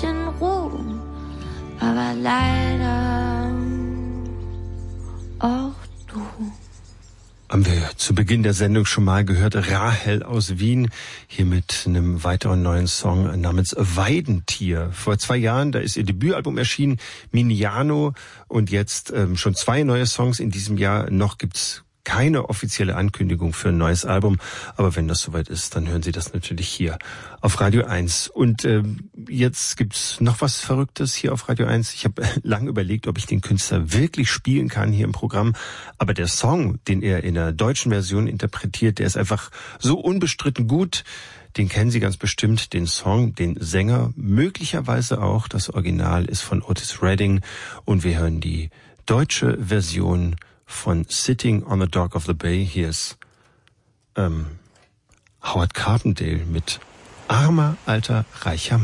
bisschen Ruhm, aber leider auch du. Haben wir zu Beginn der Sendung schon mal gehört, Rahel aus Wien, hier mit einem weiteren neuen Song namens Weidentier. Vor 2 Jahren, da ist ihr Debütalbum erschienen, Miniano, und jetzt schon 2 neue Songs in diesem Jahr. Noch gibt's keine offizielle Ankündigung für ein neues Album, aber wenn das soweit ist, dann hören Sie das natürlich hier auf Radio 1. Und jetzt gibt's noch was Verrücktes hier auf Radio 1. Ich habe lange überlegt, ob ich den Künstler wirklich spielen kann hier im Programm, aber der Song, den er in der deutschen Version interpretiert, der ist einfach so unbestritten gut. Den kennen Sie ganz bestimmt, den Song, den Sänger, möglicherweise auch. Das Original ist von Otis Redding und wir hören die deutsche Version von Sitting on the Dock of the Bay. Hier ist Howard Carpendale mit Armer, alter, reicher Mann.